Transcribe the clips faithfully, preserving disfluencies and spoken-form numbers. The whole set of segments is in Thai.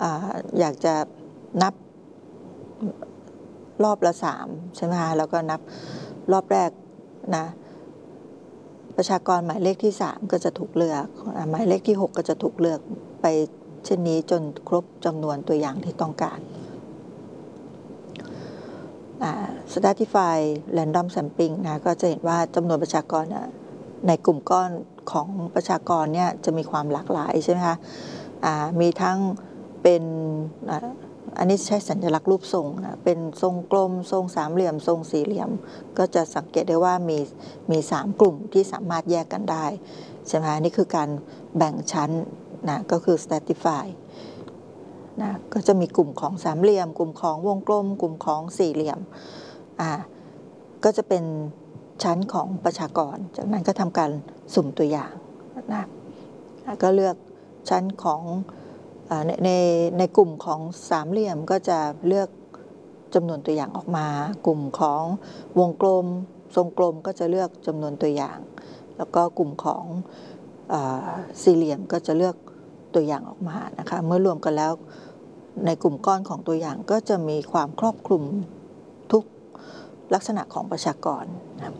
อยากจะนับรอบละสามใช่ไหมคะแล้วก็นับรอบแรกนะประชากรหมายเลขที่สามก็จะถูกเลือกหมายเลขที่หกก็จะถูกเลือกไปเช่นนี้จนครบจำนวนตัวอย่างที่ต้องการStratify Random Sampling นะก็จะเห็นว่าจำนวนประชากรในกลุ่มก้อนของประชากรเนี่ยจะมีความหลากหลายใช่ไหมคะมีทั้งเป็นอันนี้ใช้สัญลักษณ์รูปทรงนะเป็นทรงกลมทรงสามเหลี่ยมทรงสี่เหลี่ยมก็จะสังเกตได้ว่ามีมีสามกลุ่มที่สามารถแยกกันได้ใช่ไหมนี่คือการแบ่งชั้นนะก็คือ Stratify นะก็จะมีกลุ่มของสามเหลี่ยมกลุ่มของวงกลมกลุ่มของสี่เหลี่ยมอ่าก็จะเป็นชั้นของประชากรจากนั้นก็ทำการสุ่มตัวอย่างนะก็เลือกชั้นของในในในกลุ่มของสามเหลี่ยมก็จะเลือกจำนวนตัวอย่างออกมากลุ่มของวงกลมทรงกลมก็จะเลือกจำนวนตัวอย่างแล้วก็กลุ่มของสี่เหลี่ยมก็จะเลือกตัวอย่างออกมานะคะเมื่อรวมกันแล้วในกลุ่มก้อนของตัวอย่างก็จะมีความครอบคลุมทุกลักษณะของประชากรนะ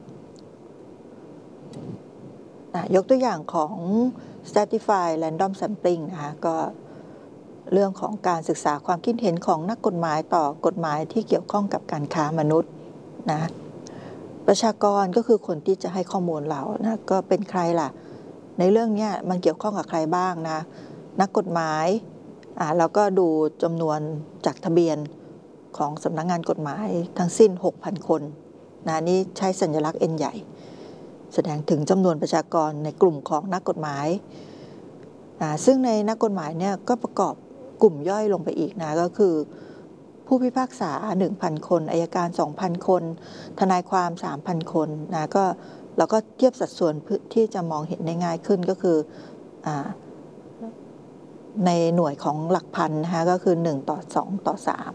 ยกตัวอย่างของ Stratify Random Sampling นะคะก็เรื่องของการศึกษาความคิดเห็นของนักกฎหมายต่อกฎหมายที่เกี่ยวข้องกับการค้ามนุษย์นะประชากรก็คือคนที่จะให้ข้อมูลเรานะก็เป็นใครล่ะในเรื่องนี้มันเกี่ยวข้องกับใครบ้างนะนักกฎหมายอ่าแล้วก็ดูจำนวนจากทะเบียนของสำนักงานกฎหมายทั้งสิ้น หกพัน คนนะนี่ใช้สัญลักษณ์ N ใหญ่แสดงถึงจำนวนประชากรในกลุ่มของนักกฎหมายอ่าซึ่งในนักกฎหมายเนี่ยก็ประกอบกลุ่มย่อยลงไปอีกนะก็คือผู้พิพากษา หนึ่งพัน คนอัยการ สองพัน คนทนายความ สามพัน คนนะก็เราก็เทียบสัดส่วนที่จะมองเห็นได้ง่ายขึ้นก็คืออ่าในหน่วยของหลักพันนะคะก็คือหนึ่งต่อสองต่อสาม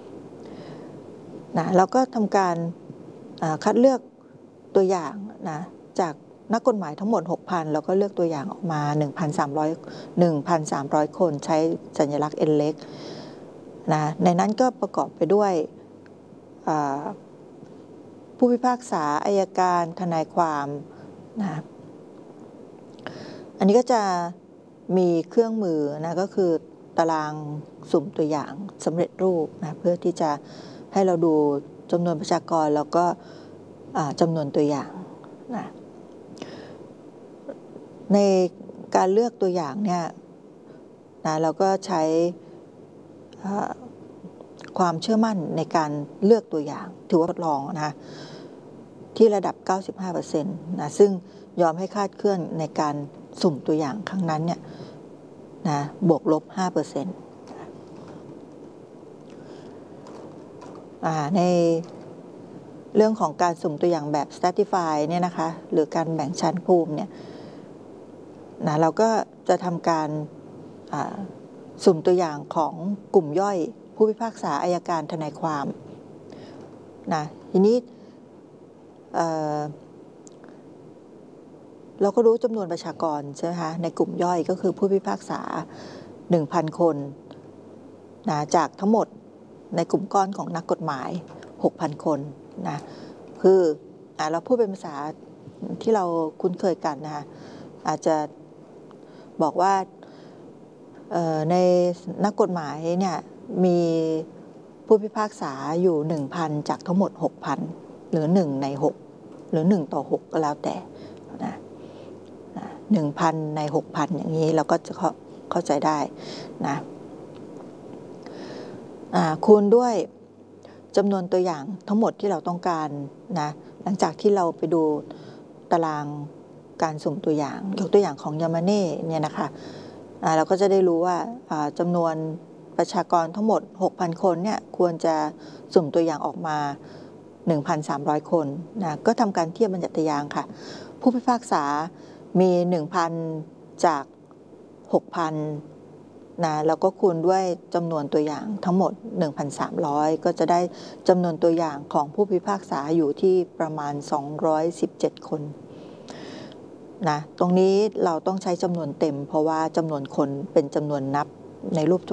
นะแล้วก็ทำการคัดเลือกตัวอย่างนะจากนักกฎหมายทั้งหมด หกพัน แล้วก็เลือกตัวอย่างออกมา หนึ่งพันสามร้อย หนึ่งพันสามร้อย คนใช้สัญลักษณ์ N เล็กนะในนั้นก็ประกอบไปด้วยผู้พิพากษาอัยการทนายความนะอันนี้ก็จะมีเครื่องมือนะก็คือตารางสุ่มตัวอย่างสำเร็จรูปนะเพื่อที่จะให้เราดูจำนวนประชากรแล้วก็จำนวนตัวอย่างนะในการเลือกตัวอย่างเนี่ยนะเราก็ใช้ความเชื่อมั่นในการเลือกตัวอย่างถือว่าทดลองนะที่ระดับ เก้าสิบห้าเปอร์เซ็นต์ นะซึ่งยอมให้คาดเคลื่อนในการสุ่มตัวอย่างครั้งนั้นเนี่ยนะบวกลบ ห้าเปอร์เซ็นต์ ในเรื่องของการสุ่มตัวอย่างแบบ Stratify เนี่ยนะคะหรือการแบ่งชั้นภูมิเนี่ยนะเราก็จะทำการสุ่มตัวอย่างของกลุ่มย่อยผู้พิพากษาอัยการทนายความนะทีนี้เเราก็รู้จำนวนประชากรใช่ไหมคะในกลุ่มย่อยก็คือผู้พิพากษา หนึ่งพัน คนนะจากทั้งหมดในกลุ่มก้อนของนักกฎหมาย หกพัน คนนะคืออ่าเราพูดเป็นภาษาที่เราคุ้นเคยกันนะคะอาจจะบอกว่าในนักกฎหมายเนี่ยมีผู้พิพากษาอยู่ หนึ่งพัน จากทั้งหมด หกพัน หรือหนึ่งในหกหรือหนึ่งต่อหกก็แล้วแต่นะหนึ่งพัน ใน หกพัน อย่างนี้เราก็จะเข้าใจได้นะคูณด้วยจำนวนตัวอย่างทั้งหมดที่เราต้องการนะหลังจากที่เราไปดูตารางการสุ่มตัวอย่างยกตัวอย่างของยามาเน่เนี่ยนะคะเราก็จะได้รู้ว่าจำนวนประชากรทั้งหมด หกพัน คนเนี่ยควรจะสุ่มตัวอย่างออกมา หนึ่งพันสามร้อย คนนะก็ทำการเทียบบรรยัติยางค่ะผู้พิพากษามี หนึ่งพัน จาก หกพัน นะแล้วก็คูณด้วยจำนวนตัวอย่างทั้งหมด หนึ่งพันสามร้อย ก็จะได้จำนวนตัวอย่างของผู้พิพากษาอยู่ที่ประมาณสองร้อยสิบเจ็ดคนนะตรงนี้เราต้องใช้จำนวนเต็มเพราะว่าจำนวนคนเป็นจำนวนนับในรูป